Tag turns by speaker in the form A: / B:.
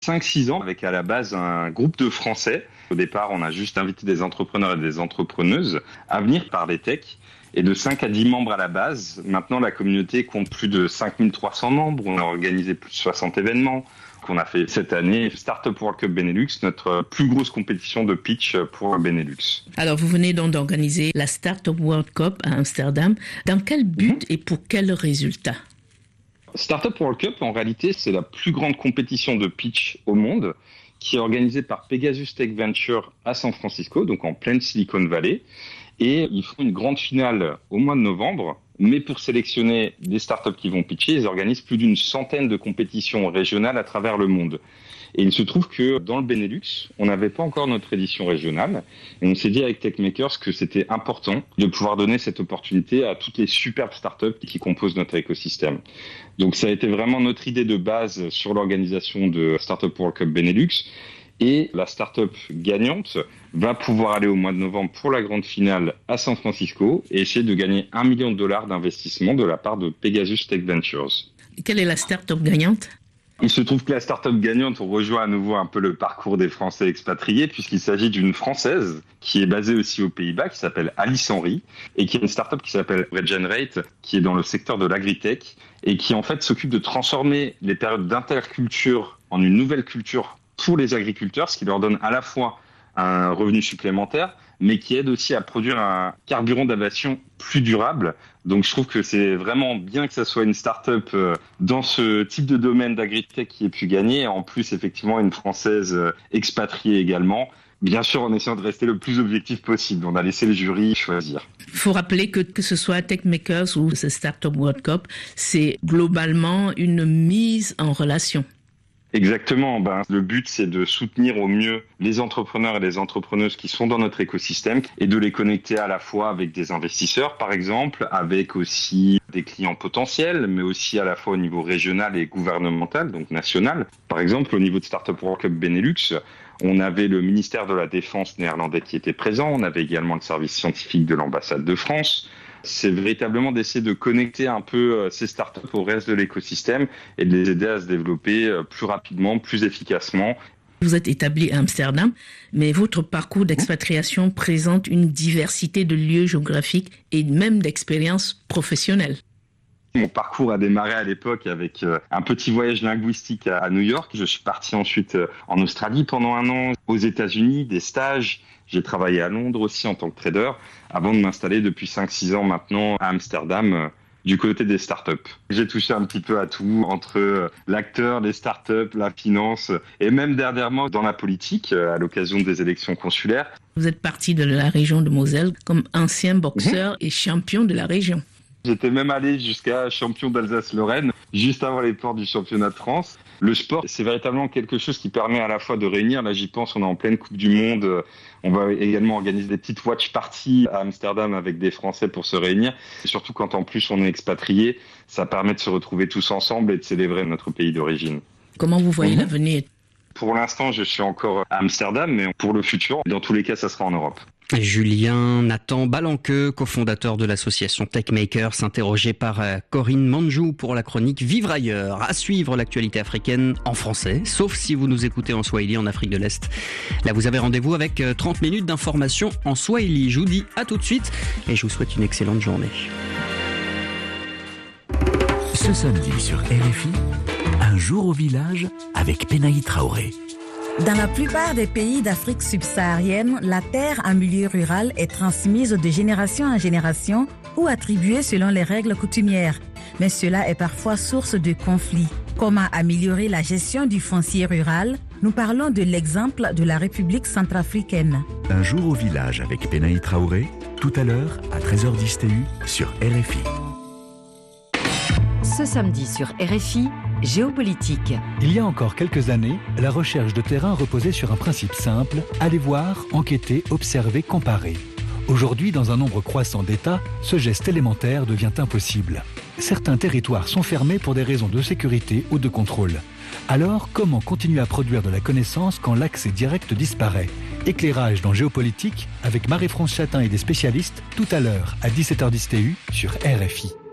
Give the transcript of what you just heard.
A: 5-6 ans avec à la base un groupe de Français. Au départ, on a juste invité des entrepreneurs et des entrepreneuses à venir parler tech. Et de 5 à 10 membres à la base, maintenant la communauté compte plus de 5300 membres. On a organisé plus de 60 événements qu'on a fait cette année. Startup World Cup Benelux, notre plus grosse compétition de pitch pour le Benelux.
B: Alors vous venez donc d'organiser la Startup World Cup à Amsterdam. Dans quel but et pour quel résultat ?
A: Startup World Cup, en réalité, c'est la plus grande compétition de pitch au monde qui est organisée par Pegasus Tech Venture à San Francisco, donc en pleine Silicon Valley. Et ils font une grande finale au mois de novembre. Mais pour sélectionner des startups qui vont pitcher, ils organisent plus d'une centaine de compétitions régionales à travers le monde. Et il se trouve que dans le Benelux, on n'avait pas encore notre édition régionale. Et on s'est dit avec Techmakers que c'était important de pouvoir donner cette opportunité à toutes les superbes startups qui composent notre écosystème. Donc ça a été vraiment notre idée de base sur l'organisation de Startup World Cup Benelux. Et la startup gagnante va pouvoir aller au mois de novembre pour la grande finale à San Francisco et essayer de gagner $1 million d'investissement de la part de Pegasus Tech Ventures.
B: Quelle est la startup gagnante ?
A: Il se trouve que la startup gagnante, on rejoint à nouveau un peu le parcours des Français expatriés puisqu'il s'agit d'une Française qui est basée aussi aux Pays-Bas, qui s'appelle Alice Henry et qui a une startup qui s'appelle Regenerate, qui est dans le secteur de l'agritech et qui en fait s'occupe de transformer les périodes d'interculture en une nouvelle culture pour les agriculteurs, ce qui leur donne à la fois un revenu supplémentaire, mais qui aide aussi à produire un carburant d'aviation plus durable. Donc je trouve que c'est vraiment bien que ça soit une start-up dans ce type de domaine d'agritech qui ait pu gagner. En plus, effectivement, une Française expatriée également. Bien sûr, en essayant de rester le plus objectif possible. On a laissé le jury choisir.
B: Il faut rappeler que ce soit Techmakers ou ce Startup World Cup, c'est globalement une mise en relation.
A: Exactement. Le but, c'est de soutenir au mieux les entrepreneurs et les entrepreneuses qui sont dans notre écosystème et de les connecter à la fois avec des investisseurs, par exemple, avec aussi des clients potentiels, mais aussi à la fois au niveau régional et gouvernemental, donc national. Par exemple, au niveau de Startup World Cup Benelux, on avait le ministère de la Défense néerlandais qui était présent. On avait également le service scientifique de l'ambassade de France. C'est véritablement d'essayer de connecter un peu ces startups au reste de l'écosystème et de les aider à se développer plus rapidement, plus efficacement.
B: Vous êtes établi à Amsterdam, mais votre parcours d'expatriation présente une diversité de lieux géographiques et même d'expériences professionnelles.
A: Mon parcours a démarré à l'époque avec un petit voyage linguistique à New York. Je suis parti ensuite en Australie pendant 1 an, aux États-Unis, des stages. J'ai travaillé à Londres aussi en tant que trader avant de m'installer depuis 5-6 ans maintenant à Amsterdam du côté des startups. J'ai touché un petit peu à tout, entre l'acteur, les startups, la finance et même dernièrement dans la politique à l'occasion des élections consulaires.
B: Vous êtes parti de la région de Moselle comme ancien boxeur et champion de la région.
A: J'étais même allé jusqu'à champion d'Alsace-Lorraine, juste avant les portes du championnat de France. Le sport, c'est véritablement quelque chose qui permet à la fois de réunir. Là, j'y pense, on est en pleine Coupe du Monde. On va également organiser des petites watch parties à Amsterdam avec des Français pour se réunir. Et surtout quand en plus on est expatrié, ça permet de se retrouver tous ensemble et de célébrer notre pays d'origine.
B: Comment vous voyez l'avenir ?
A: Pour l'instant, je suis encore à Amsterdam, mais pour le futur, dans tous les cas, ça sera en Europe.
C: Julien Nathan Balanqueux, cofondateur de l'association Techmakers, interrogé par Corinne Manjou pour la chronique Vivre ailleurs. À suivre l'actualité africaine en français, sauf si vous nous écoutez en Swahili en Afrique de l'Est. Là, vous avez rendez-vous avec 30 minutes d'information en Swahili. Je vous dis à tout de suite et je vous souhaite une excellente journée.
D: Ce samedi sur RFI, un jour au village avec Penaï Traoré.
E: Dans la plupart des pays d'Afrique subsaharienne, la terre en milieu rural est transmise de génération en génération ou attribuée selon les règles coutumières. Mais cela est parfois source de conflits. Comment améliorer la gestion du foncier rural ? Nous parlons de l'exemple de la République centrafricaine.
D: Un jour au village avec Penaï Traoré, tout à l'heure à 13h10 TU sur RFI.
F: Ce samedi sur RFI, Géopolitique.
G: Il y a encore quelques années, la recherche de terrain reposait sur un principe simple, aller voir, enquêter, observer, comparer. Aujourd'hui, dans un nombre croissant d'États, ce geste élémentaire devient impossible. Certains territoires sont fermés pour des raisons de sécurité ou de contrôle. Alors, comment continuer à produire de la connaissance quand l'accès direct disparaît ? Éclairage dans Géopolitique avec Marie-France Chatin et des spécialistes tout à l'heure à 17h10 TU sur RFI.